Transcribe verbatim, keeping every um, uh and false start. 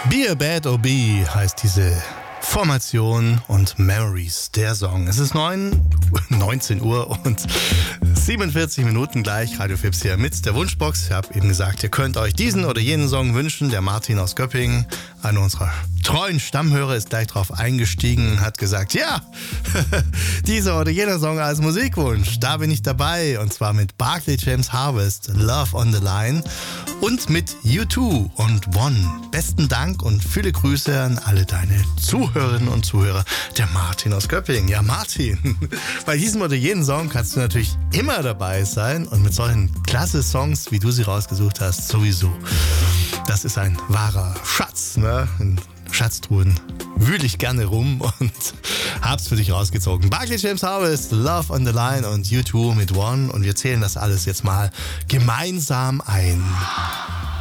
Be a Bad or Be heißt diese Formation und Memories, der Song. Es ist neun, neunzehn Uhr und siebenundvierzig Minuten gleich. Radio Fips hier mit der Wunschbox. Ich habe eben gesagt, ihr könnt euch diesen oder jenen Song wünschen. Der Martin aus Göppingen, einer unserer treuen Stammhörer, ist gleich drauf eingestiegen und hat gesagt, ja, dieser oder jener Song als Musikwunsch. Da bin ich dabei, und zwar mit Barclay James Harvest, Love on the Line, und mit U zwei und One. Besten Dank und viele Grüße an alle deine Zuhörerinnen und Zuhörer. Der Martin aus Göppingen. Ja, Martin, bei diesem oder jenem Song kannst du natürlich immer dabei sein, und mit solchen klasse Songs, wie du sie rausgesucht hast, sowieso. Das ist ein wahrer Schatz, ne? In Schatztruhen wühle ich gerne rum und hab's für dich rausgezogen. Barclay James Harvest, Love on the Line und U zwei mit One, und wir zählen das alles jetzt mal gemeinsam ein.